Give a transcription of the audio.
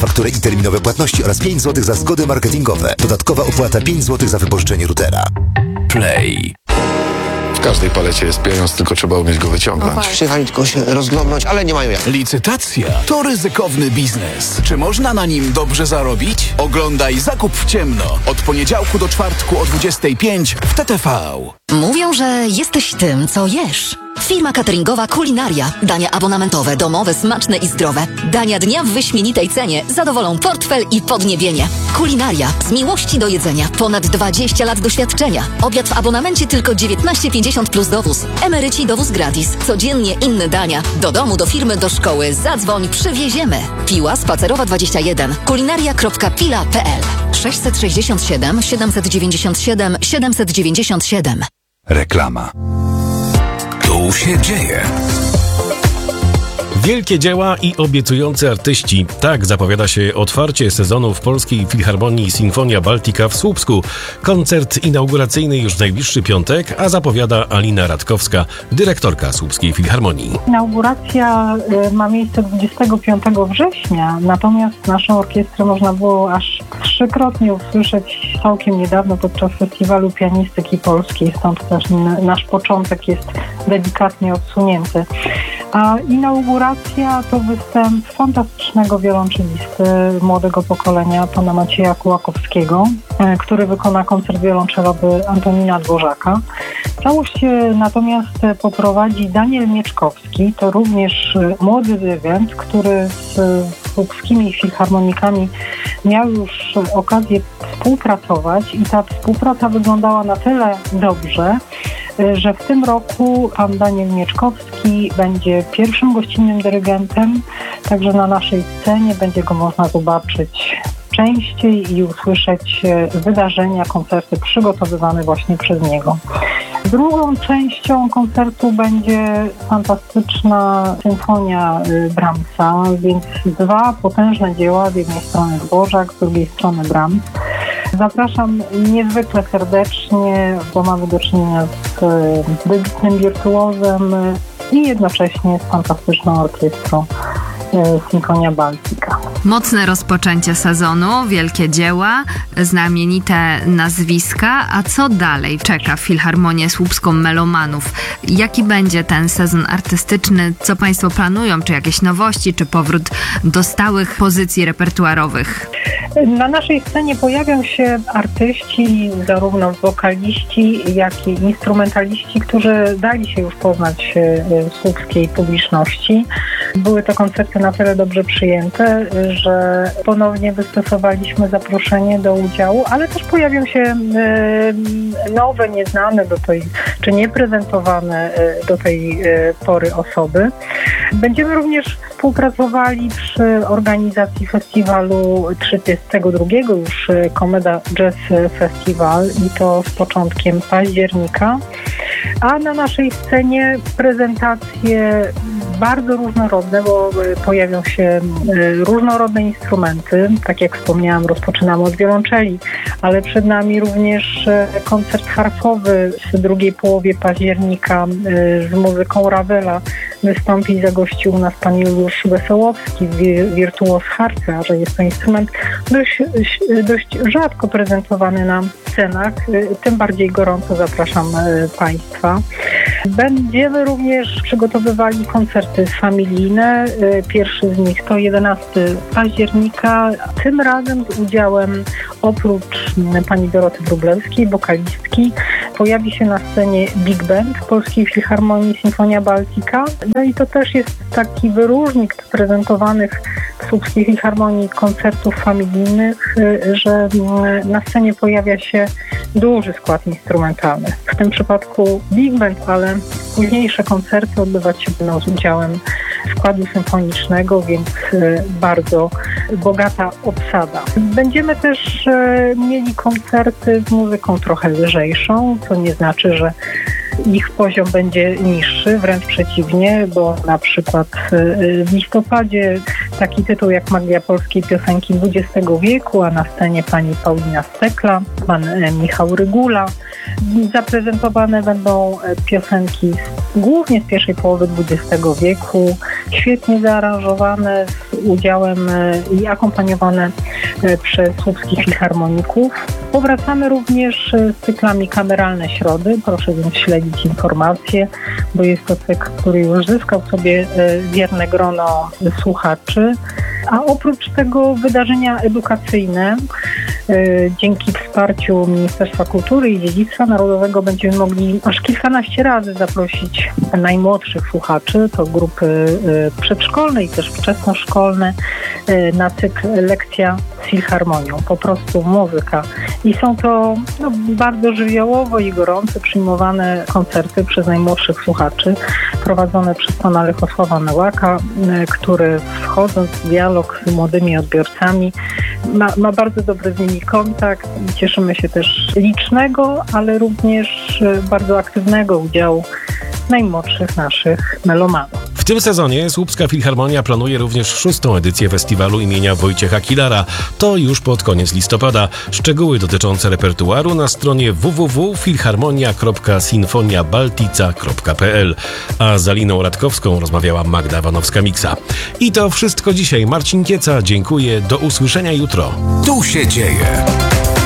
faktury i terminowe płatności oraz 5 zł za zgody marketingowe. Dodatkowa opłata 5 zł za wypożyczenie routera. Play. W każdej palecie jest pieniądz, tylko trzeba umieć go wyciągnąć. Przyjechali tylko się rozglądnąć, ale nie mają jak. Licytacja to ryzykowny biznes. Czy można na nim dobrze zarobić? Oglądaj Zakup w ciemno od poniedziałku do czwartku o 25 w TTV. Mówią, że jesteś tym, co jesz. Firma cateringowa Kulinaria. Dania abonamentowe, domowe, smaczne i zdrowe. Dania dnia w wyśmienitej cenie zadowolą portfel i podniebienie. Kulinaria. Z miłości do jedzenia. Ponad 20 lat doświadczenia. Obiad w abonamencie tylko 19,50 plus dowóz. Emeryci dowóz gratis. Codziennie inne dania. Do domu, do firmy, do szkoły. Zadzwoń, przywieziemy. Piła Spacerowa 21. kulinaria.pila.pl 667 797 797. Reklama. Tu się dzieje. Wielkie dzieła i obiecujący artyści. Tak zapowiada się otwarcie sezonu w Polskiej Filharmonii Sinfonia Baltica w Słupsku. Koncert inauguracyjny już w najbliższy piątek, a zapowiada Alina Radkowska, dyrektorka Słupskiej Filharmonii. Inauguracja ma miejsce 25 września, natomiast naszą orkiestrę można było aż 3-krotnie usłyszeć całkiem niedawno podczas Festiwalu Pianistyki Polskiej, stąd też nasz początek jest delikatnie odsunięty. A inauguracja to występ fantastycznego wiolonczelisty młodego pokolenia, pana Macieja Kułakowskiego, który wykona koncert wiolonczelowy Antonina Dworzaka. Całość natomiast poprowadzi Daniel Mieczkowski, to również młody dyrygent, który z słupskimi filharmonikami miał już okazję współpracować i ta współpraca wyglądała na tyle dobrze, że w tym roku pan Daniel Mieczkowski będzie pierwszym gościnnym dyrygentem, także na naszej scenie będzie go można zobaczyć częściej i usłyszeć wydarzenia, koncerty przygotowywane właśnie przez niego. Drugą częścią koncertu będzie fantastyczna symfonia Brahmsa, więc 2 potężne dzieła, z jednej strony Dworzak, z drugiej strony Brahms. Zapraszam niezwykle serdecznie, bo mamy do czynienia z wybitnym wirtuozem i jednocześnie z fantastyczną orkiestrą Sinfonia Baltica. Mocne rozpoczęcie sezonu, wielkie dzieła, znamienite nazwiska. A co dalej czeka Filharmonię Słupską melomanów? Jaki będzie ten sezon artystyczny? Co Państwo planują? Czy jakieś nowości? Czy powrót do stałych pozycji repertuarowych? Na naszej scenie pojawią się artyści, zarówno wokaliści, jak i instrumentaliści, którzy dali się już poznać słupskiej publiczności. Były to koncerty na tyle dobrze przyjęte, że ponownie wystosowaliśmy zaproszenie do udziału, ale też pojawią się nowe, nieznane czy nieprezentowane do tej pory osoby. Będziemy również współpracowali przy organizacji festiwalu 32 już Komeda Jazz Festival i to z początkiem października. A na naszej scenie prezentacje bardzo różnorodne, bo pojawią się różnorodne instrumenty. Tak jak wspomniałam, rozpoczynamy od wiolonczeli, ale przed nami również koncert harfowy w drugiej połowie października z muzyką Ravela. Wystąpi i zagości u nas pan Juliusz Wesołowski, wirtuoz harcerza. Jest to instrument dość rzadko prezentowany na scenach. Tym bardziej gorąco zapraszam Państwa. Będziemy również przygotowywali koncerty familijne. Pierwszy z nich to 11 października. Tym razem z udziałem oprócz pani Doroty Wróblewskiej, wokalistki, pojawi się na scenie Big Band Polskiej Filharmonii Sinfonia Baltica. No i to też jest taki wyróżnik prezentowanych w Słupskiej Filharmonii koncertów familijnych, że na scenie pojawia się duży skład instrumentalny. W tym przypadku Big Band, ale późniejsze koncerty odbywać się będą z udziałem składu symfonicznego, więc bardzo bogata obsada. Będziemy też mieli koncerty z muzyką trochę lżejszą, co nie znaczy, że ich poziom będzie niższy, wręcz przeciwnie, bo na przykład w listopadzie taki tytuł jak Magia polskiej piosenki XX wieku, a na scenie pani Paulina Stekla, pan Michał Rygula. Zaprezentowane będą piosenki głównie z pierwszej połowy XX wieku, świetnie zaaranżowane, z udziałem i akompaniowane przez słupskich filharmoników. Powracamy również z cyklami Kameralne Środy. Proszę więc śledzić informacje, bo jest to cykl, który już zyskał sobie wierne grono słuchaczy. A oprócz tego wydarzenia edukacyjne, dzięki wsparciu Ministerstwa Kultury i Dziedzictwa Narodowego będziemy mogli aż kilkanaście razy zaprosić najmłodszych słuchaczy, to grupy przedszkolne i też wczesnoszkolne, na cykl Lekcja z Filharmonią, po prostu muzyka. I są to bardzo żywiołowo i gorąco przyjmowane koncerty przez najmłodszych słuchaczy, prowadzone przez pana Lechosława Nałaka, który wchodząc w dialog z młodymi odbiorcami ma bardzo dobry z nimi kontakt i cieszymy się też licznego, ale również bardzo aktywnego udziału najmłodszych naszych melomanów. W tym sezonie Słupska Filharmonia planuje również 6. edycję festiwalu imienia Wojciecha Kilara. To już pod koniec listopada. Szczegóły dotyczące repertuaru na stronie www.filharmonia.sinfoniabaltica.pl. A z Aliną Radkowską rozmawiała Magda Wanowska-Miksa. I to wszystko dzisiaj. Marcin Kieca, dziękuję. Do usłyszenia jutro. Tu się dzieje.